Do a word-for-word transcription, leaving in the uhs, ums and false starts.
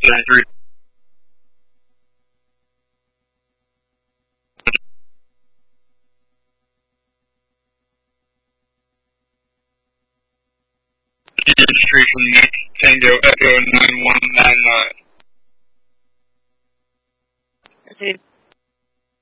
thirty-three. Registration next Tango Echo nine one nine nine.